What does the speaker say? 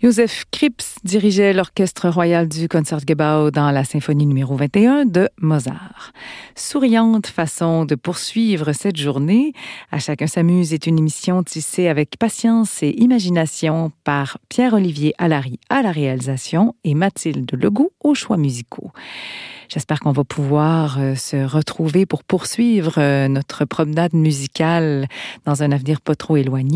Joseph Krips dirigeait l'orchestre royal du Concertgebouw dans la symphonie numéro 21 de Mozart. Souriante façon de poursuivre cette journée. À chacun s'amuse est une émission tissée avec patience et imagination par Pierre-Olivier Allary à la réalisation et Mathilde Legout aux choix musicaux. J'espère qu'on va pouvoir se retrouver pour poursuivre notre promenade musicale dans un avenir pas trop éloigné.